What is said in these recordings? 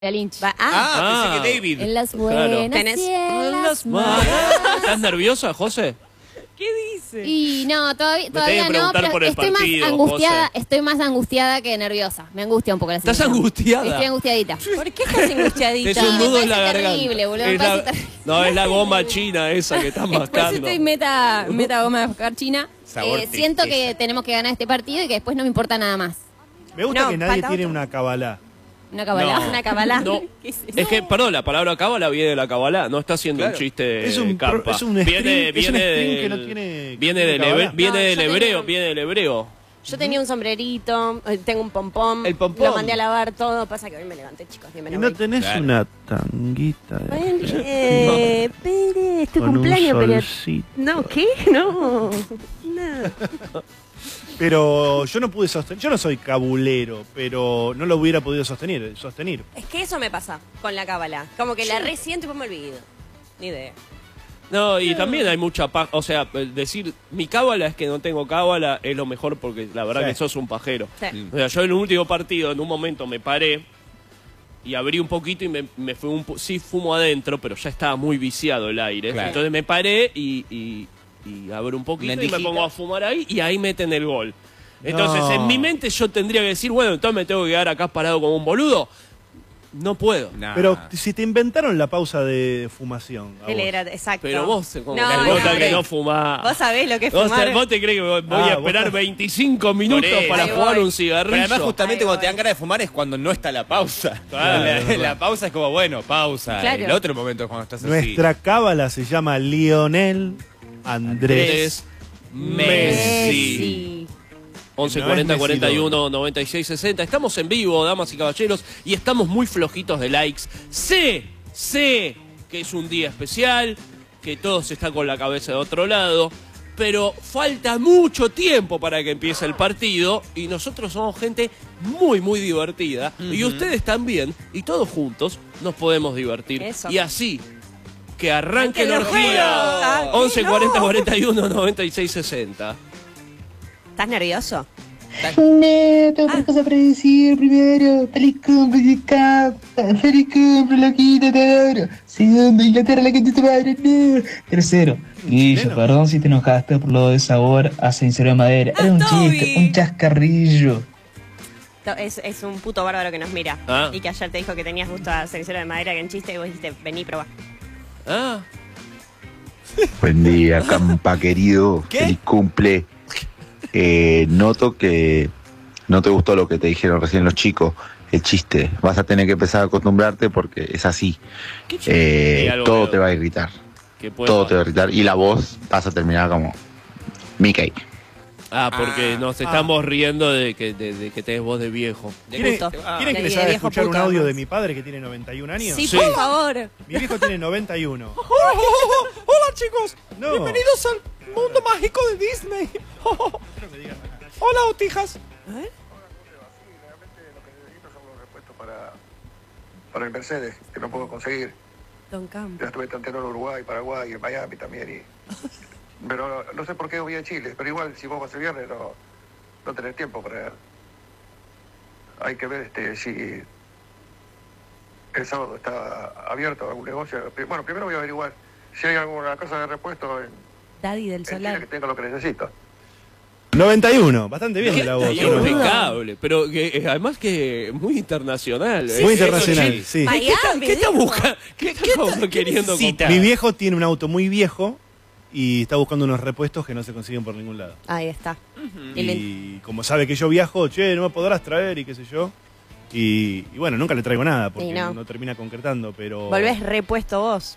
Lynch. Pensé que David. En las buenas y en las malas. ¿Estás nerviosa, José? ¿Qué dice? Y no, todavía no, pero por el estoy partido, más angustiada, José. Estoy más angustiada que nerviosa. Me angustia un poco la ¿Estás situación. angustiada? Estoy angustiadita. ¿Por qué estás angustiadita? Es un nudo en la parece garganta. terrible, boludo, me Es parece la- terrible. No, es la goma china esa que estás Por eso mascando. estoy meta goma de azúcar china. Sabor Siento tristeza. que tenemos que ganar este partido y que después no me importa nada más. Me gusta No, que nadie falta tiene otro. una cabalá. Una cabalá. No. Una cabalá. No. ¿Qué es eso? Es que, perdón, la palabra cábala viene de la cabalá, no está haciendo Claro. un chiste Es un campa. es un string, viene es un string que del- no tiene viene del cabalá. hebreo, viene No, del yo hebreo, tenía- viene del hebreo. Yo tenía un sombrerito, tengo un pompón. El pompón. Lo mandé a lavar todo. Pasa que hoy me levanté, chicos. Y me Y lo no voy. tenés Claro. una tanguita Pere, es tu con un cumpleaños, pero... solcito. No, ¿qué? No. No. Pero yo no pude sostener, yo no soy cabulero, pero no lo hubiera podido sostener. Es que eso me pasa con la cábala. Como que la resiento y después me olvido. Ni idea. No, y también hay mucha o sea, decir mi cábala es que no tengo cábala es lo mejor porque la verdad Sí. que sos un pajero. Sí. O sea, yo en el último partido en un momento me paré y abrí un poquito y me fui sí fumo adentro, pero ya estaba muy viciado el aire. Claro. Entonces me paré y abro un poquito y me Lentijita. pongo a fumar ahí y ahí meten el gol. Entonces No. en mi mente yo tendría que decir, bueno, entonces me tengo que quedar acá parado como un boludo. No puedo. Nah. Pero si te inventaron la pausa de fumación. a Él vos. era, exacto. Pero vos como No, que no, nota que no. no fumás. Vos sabés lo que es ¿Vos fumar. te, vos te crees que voy Ah, a vos esperar estás- 25 minutos Por eso. para Ahí jugar voy. un cigarrillo? Pero además justamente Ahí cuando te voy. dan ganas de fumar es cuando no está la pausa. Claro, la, es verdad. la pausa es como, bueno, pausa. Claro. El otro momento es cuando estás así. Nuestra cábala se llama Lionel Andrés. Messi. 11 No 40 es Messi 41 96 60. Estamos en vivo, damas y caballeros, y estamos muy flojitos de likes. Sé que es un día especial, que todos están con la cabeza de otro lado, pero falta mucho tiempo para que empiece el partido y nosotros somos gente muy divertida y ustedes también, y todos juntos nos podemos divertir. Eso. Y así que arranque la ¡Arranque el orgía. juego! 11 40 41 96 60. ¿Estás nervioso? No, tengo otra cosa para decir. Primero, feliz cumple, capa. Feliz cumple, loquito, te adoro. Segundo, Inglaterra, la que te madre, no. Tercero, Guillo, perdón si te enojaste por lo de sabor a cenicero de madera. Era un Toby. chiste, un chascarrillo. Es un puto bárbaro que nos mira. Ah. Y que ayer te dijo que tenías gusto a cenicero de madera, que en chiste y vos dijiste, vení, probá. Ah, Buen día, Campa querido. ¿Qué? Feliz cumple. Noto que no te gustó lo que te dijeron recién los chicos. El chiste. Vas a tener que empezar a acostumbrarte porque es así. Hay algo Todo que- te va a irritar. que puede Todo te va a irritar. Y la voz vas a terminar como Mickey. porque nos estamos riendo de que tenés voz de viejo. ¿Quieren, Puto. ¿quieren que De les haga viejo escuchar un puto, audio además. de mi padre que tiene 91 años? Sí, Sí. por favor. Mi viejo tiene 91. Hola chicos, No. bienvenidos al mundo mágico de Disney. Hola Otijas. Para el Mercedes, que no puedo conseguir. Don Campo. Ya estuve tanteando en Uruguay, Paraguay, en Miami también. Pero no sé por qué voy a Chile. Pero igual, si vos vas el viernes, no tenés tiempo para... Hay que ver si el sábado está abierto algún negocio. Bueno, primero voy a averiguar si hay alguna casa de repuesto en Daddy del Chile Solar. que tenga lo que necesito. 91, bastante bien la voz. Está ¿no? impecable, pero que, además que muy internacional. Muy Eso, internacional, Chile. sí. ¿Qué está buscando? ¿Qué está queriendo necesita? comprar? Mi viejo tiene un auto muy viejo y está buscando unos repuestos que no se consiguen por ningún lado. Ahí está. Y le- Y como sabe que yo viajo, che, no me podrás traer y qué sé yo. Y bueno, nunca le traigo nada porque Y no. no termina concretando, pero... Volvés repuesto vos.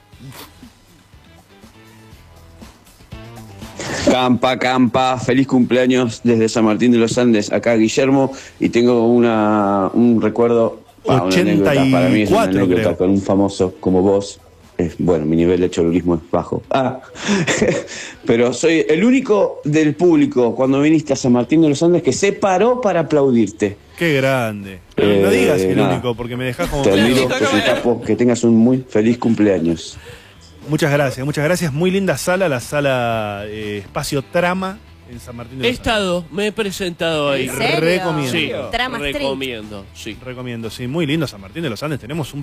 Campa, feliz cumpleaños desde San Martín de los Andes, acá Guillermo, y tengo un recuerdo, una anécdota, para mí es una 84 anécdota creo. con un famoso como vos. Bueno, mi nivel de cholulismo es bajo. Pero soy el único del público cuando viniste a San Martín de los Andes que se paró para aplaudirte. Qué grande. Pero no digas el nada. único porque me dejas como... Te admiro, sos un capo, que tengas un muy feliz cumpleaños. Muchas gracias, muchas gracias. Muy linda sala, la sala Espacio Trama en San Martín He de los Andes. estado, me he presentado ahí. ¿En serio? Recomiendo. Sí, Trama Street. recomiendo, sí. Recomiendo, sí. Muy lindo San Martín de los Andes. Tenemos un